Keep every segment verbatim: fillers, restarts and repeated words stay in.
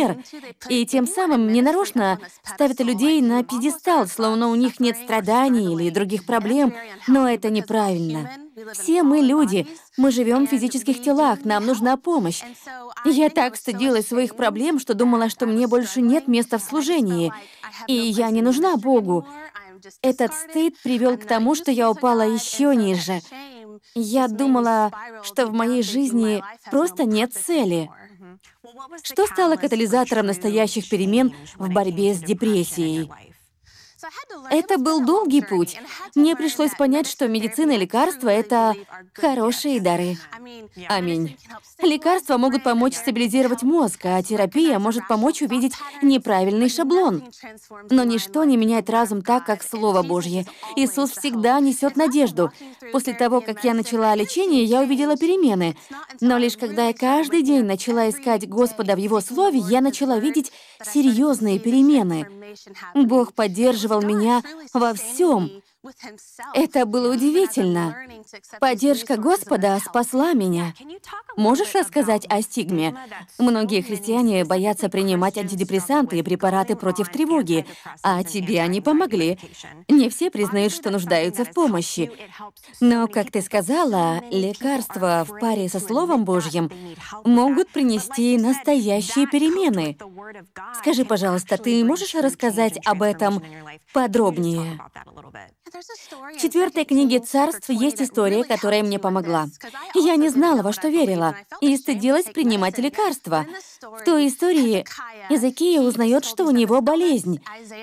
пример, и тем самым ненарочно ставят людей на пьедестал, словно у них нет страданий или других проблем, но это неправильно. Все мы люди, мы живем в физических телах, нам нужна помощь. Я так стыдилась своих проблем, что думала, что мне больше нет места в служении, и я не нужна Богу. Этот стыд привел к тому, что я упала еще ниже. Я думала, что в моей жизни просто нет цели. Что стало катализатором настоящих перемен в борьбе с депрессией? Это был долгий путь. Мне пришлось понять, что медицина и лекарства — это хорошие дары. Аминь. Лекарства могут помочь стабилизировать мозг, а терапия может помочь увидеть неправильный шаблон. Но ничто не меняет разум так, как Слово Божье. Иисус всегда несет надежду. После того, как я начала лечение, я увидела перемены. Но лишь когда я каждый день начала искать Господа в Его Слове, я начала видеть серьезные перемены. Бог поддерживал меня во всем. Это было удивительно. Поддержка Господа спасла меня. Можешь рассказать о стигме? Многие христиане боятся принимать антидепрессанты и препараты против тревоги, а тебе они помогли. Не все признают, что нуждаются в помощи. Но, как ты сказала, лекарства в паре со Словом Божьим могут принести настоящие перемены. Скажи, пожалуйста, ты можешь рассказать об этом подробнее? В четвертой книге Царств есть история, которая мне помогла. Я не знала, во что верила, и стыдилась принимать лекарства. В той истории Иезекия узнает, что у него болезнь.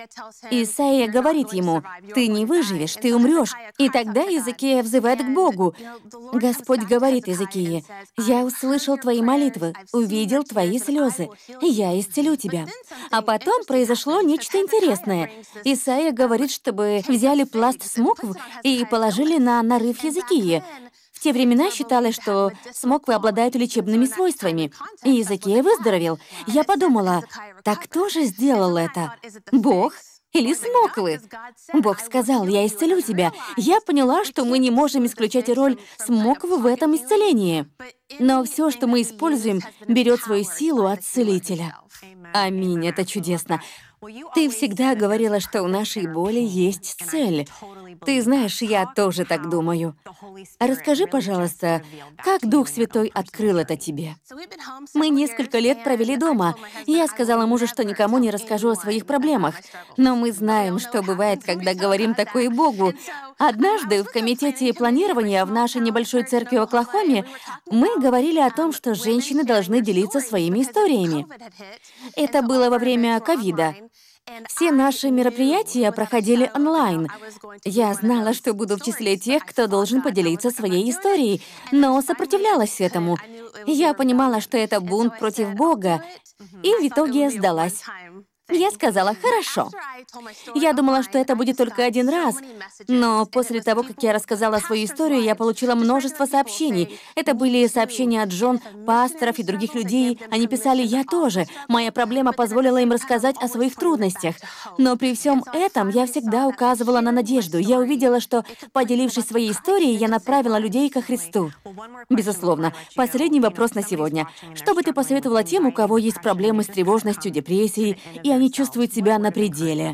Исаия говорит ему: «Ты не выживешь, ты умрешь». И тогда Иезекия взывает к Богу. Господь говорит Иезекии: «Я услышал твои молитвы, увидел твои слезы, и я исцелю тебя». А потом произошло нечто интересное. Исаия говорит, чтобы взяли пласт смокв и положили на нарыв Иезекии. В те времена считалось, что смоквы обладают лечебными свойствами. И Иезекия выздоровел. Я подумала, так кто же сделал это? Бог или смоквы? Бог сказал: «Я исцелю тебя». Я поняла, что мы не можем исключать роль смоквы в этом исцелении. Но все, что мы используем, берет свою силу от Целителя. Аминь, это чудесно. Ты всегда говорила, что у нашей боли есть цель. Ты знаешь, я тоже так думаю. Расскажи, пожалуйста, как Дух Святой открыл это тебе? Мы несколько лет провели дома. Я сказала мужу, что никому не расскажу о своих проблемах. Но мы знаем, что бывает, когда говорим такое Богу. Однажды в комитете планирования в нашей небольшой церкви в Оклахоме мы говорили о том, что женщины должны делиться своими историями. Это было во время ковида. Все наши мероприятия проходили онлайн. Я знала, что буду в числе тех, кто должен поделиться своей историей, но сопротивлялась этому. Я понимала, что это бунт против Бога, и в итоге сдалась. Я сказала: «Хорошо». Я думала, что это будет только один раз, но после того, как я рассказала свою историю, я получила множество сообщений. Это были сообщения от жен, пасторов и других людей. Они писали: «Я тоже. Моя проблема позволила им рассказать о своих трудностях». Но при всем этом я всегда указывала на надежду. Я увидела, что, поделившись своей историей, я направила людей ко Христу. Безусловно. Последний вопрос на сегодня. Что бы ты посоветовала тем, у кого есть проблемы с тревожностью, депрессией, и они чувствуют себя на пределе?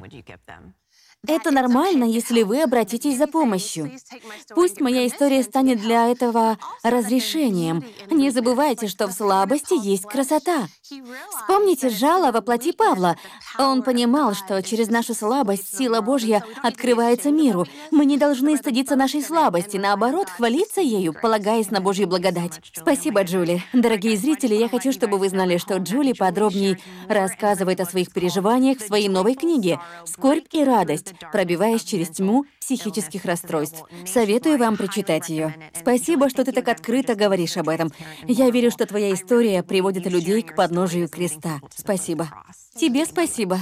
Это нормально, если вы обратитесь за помощью. Пусть моя история станет для этого разрешением. Не забывайте, что в слабости есть красота. Вспомните жало во плоти Павла. Он понимал, что через нашу слабость сила Божья открывается миру. Мы не должны стыдиться нашей слабости, наоборот, хвалиться ею, полагаясь на Божью благодать. Спасибо, Джули. Дорогие зрители, я хочу, чтобы вы знали, что Джули подробнее рассказывает о своих переживаниях в своей новой книге «Скорбь и радость. Пробиваясь через тьму психических расстройств». Советую вам прочитать ее. Спасибо, что ты так открыто говоришь об этом. Я верю, что твоя история приводит людей к подножию креста. Спасибо. Тебе спасибо.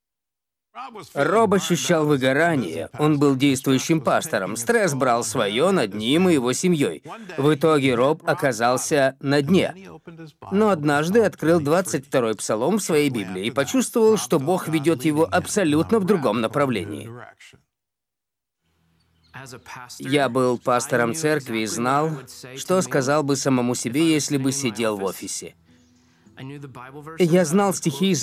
Роб ощущал выгорание. Он был действующим пастором. Стресс брал свое над ним и его семьей. В итоге Роб оказался на дне. Но однажды открыл двадцать второй псалом в своей Библии и почувствовал, что Бог ведет его абсолютно в другом направлении. Я был пастором церкви и знал, что сказал бы самому себе, если бы сидел в офисе. Я знал стихи из